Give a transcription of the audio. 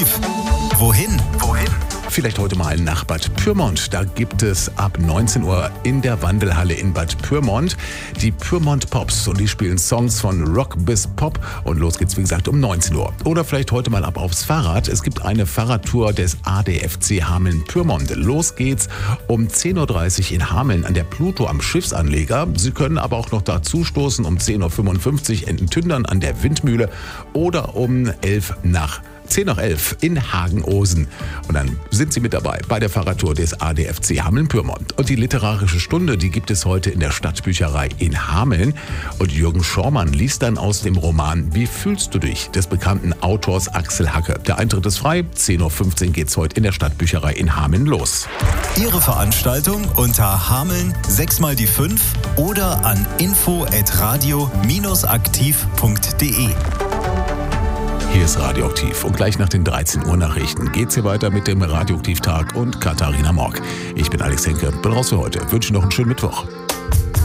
Wohin? Vielleicht heute mal nach Bad Pyrmont. Da gibt es ab 19 Uhr in der Wandelhalle in Bad Pyrmont die Pyrmont Pops. Und die spielen Songs von Rock bis Pop. Und los geht's, wie gesagt, um 19 Uhr. Oder vielleicht heute mal ab aufs Fahrrad. Es gibt eine Fahrradtour des ADFC Hameln-Pyrmont. Los geht's um 10.30 Uhr in Hameln an der Pluto am Schiffsanleger. Sie können aber auch noch dazu stoßen um 10.55 Uhr in Tündern an der Windmühle oder um 10 nach 11 in Hagen-Osen. Und dann sind Sie mit dabei bei der Fahrradtour des ADFC Hameln-Pyrmont. Und die literarische Stunde, die gibt es heute in der Stadtbücherei in Hameln. Und Jürgen Schormann liest dann aus dem Roman Wie fühlst du dich? Des bekannten Autors Axel Hacke. Der Eintritt ist frei. 10.15 Uhr geht's heute in der Stadtbücherei in Hameln los. Ihre Veranstaltung unter Hameln 6x5 oder an info@radio-aktiv.de. Hier ist Radioaktiv und gleich nach den 13 Uhr Nachrichten geht's hier weiter mit dem Radioaktiv-Tag und Katharina Morg. Ich bin Alex Henke, bin raus für heute. Wünsche noch einen schönen Mittwoch.